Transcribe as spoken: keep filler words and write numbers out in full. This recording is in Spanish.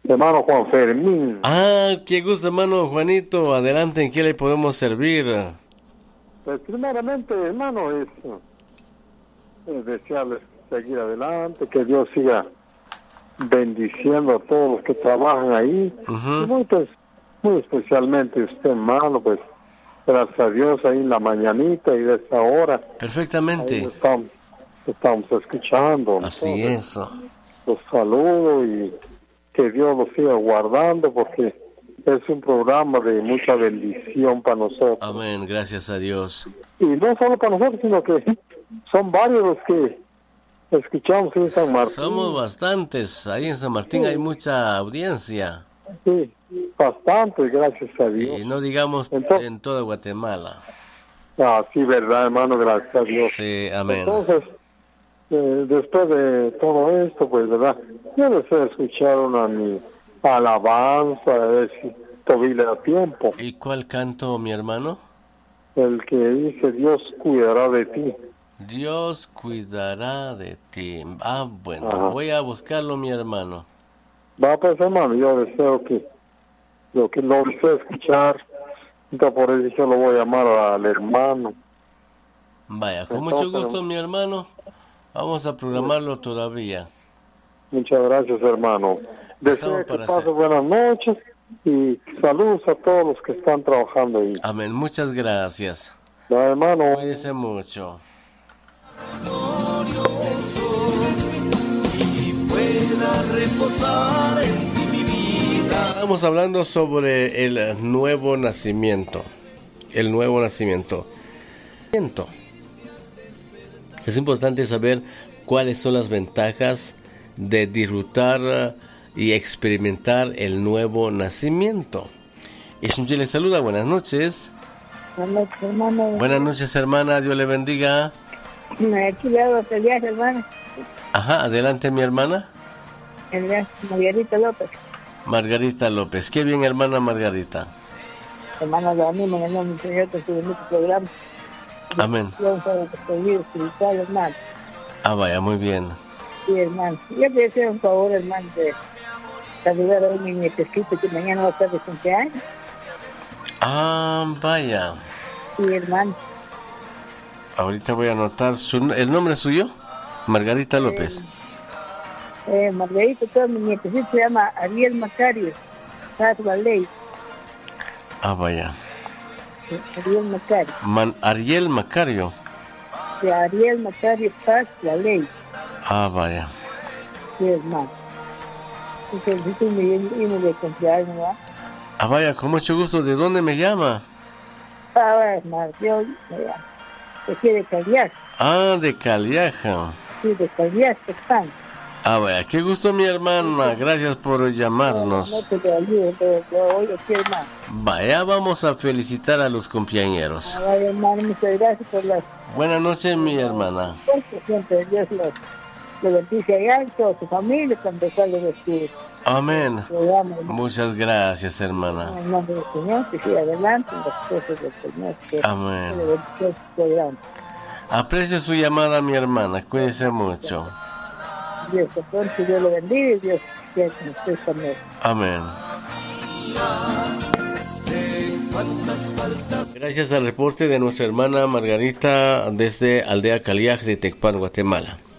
hermano Juan Fermín. Ah, qué gusto, hermano Juanito. Adelante, ¿en qué le podemos servir? Pues primeramente, hermano, es, es desearles seguir adelante, que Dios siga bendiciendo a todos los que trabajan ahí. Uh-huh. Y muy, pues, muy especialmente usted, hermano, pues, gracias a Dios ahí en la mañanita y de esta hora. Perfectamente. Ahí estamos, estamos escuchando. Así Entonces, es. los saludo y que Dios los siga guardando porque es un programa de mucha bendición para nosotros. Amén, gracias a Dios. Y no solo para nosotros, sino que son varios los que escuchamos en San Martín. Somos bastantes. Ahí en San Martín sí. Hay mucha audiencia. Sí, bastante, gracias a Dios. Y no digamos Entonces, en toda Guatemala. Ah, sí, verdad, hermano, gracias a Dios. Sí, amén. Entonces, eh, después de todo esto, pues, verdad, yo deseo escuchar una mi alabanza, a ver si todavía da tiempo. ¿Y cuál canto, mi hermano? El que dice, Dios cuidará de ti. Dios cuidará de ti. Ah, bueno, Ajá. Voy a buscarlo, mi hermano. Va, pues, hermano, yo deseo que lo que no deseo escuchar, entonces por eso yo lo voy a llamar al hermano. Vaya, con entonces, mucho gusto, mi hermano. Vamos a programarlo todavía. Muchas gracias, hermano. Deseo que pase buenas noches y saludos a todos los que están trabajando ahí. Amén, muchas gracias. Ya, hermano. Cuídese mucho. Y pueda reposar en ti mi vida. Estamos hablando sobre el nuevo nacimiento. El nuevo nacimiento. Es importante saber cuáles son las ventajas de disfrutar y experimentar el nuevo nacimiento. Y Sunji le saluda, buenas noches. Buenas noches, hermano. Buenas noches, hermana, Dios le bendiga. Aquí le hago pelear, hermana. Ajá, adelante, mi hermana. Margarita López. Margarita López, qué bien, hermana Margarita. Hermana, lo animo en el nombre del Señor con su bonito programa. Amén. Espiritual, hermano. Ah, vaya, muy bien. Sí, hermano. Yo te deseo un favor, hermano, de saludar a un nietecito que mañana va a estar de cumpleaños. Ah, vaya. Sí, hermano. Ahorita voy a anotar su, el nombre suyo, Margarita López. Eh, eh, Margarita, todo mi nietecito se llama Ariel Macario, Paz Valey. Ah, vaya. Ariel Macario. Man, Ariel Macario. Sí, Ariel Macario Paz Valey. Ah, vaya. Sí, hermano. Necesito un himno de cumpleaños, ¿verdad? Ah, vaya, con mucho gusto. ¿De dónde me llama? Ah, hermano, yo me llamo. Aquí de Caliaja. Ah, de Caliaja. Sí, de Caliaja, España. Ah, vaya, qué gusto, mi hermana. Gracias por llamarnos. No, no te ayudo, pero yo oigo aquí, hermano. Vaya, vamos a felicitar a los cumpleañeros. Ah, vaya, hermano, muchas gracias por las... Buenas noches, mi hermana. Siempre Dios los, los bendice allá y toda su familia cuando sale de su... Amén. Programa, muchas gracias, hermana. En el nombre del Señor, que siga adelante en las cosas del Señor. Que Amén. Que aprecio su llamada, mi hermana. Cuídese mucho. Dios, que pronto Dios le bendiga y Dios quiera con usted también. Amén. Gracias al reporte de nuestra hermana Margarita desde Aldea Caliaj de Tecpan, Guatemala.